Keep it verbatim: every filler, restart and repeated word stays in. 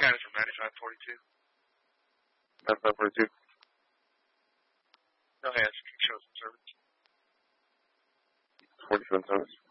County from ninety-five forty-two. ninety-five forty-two. No hands. Shows and service. forty-seven service.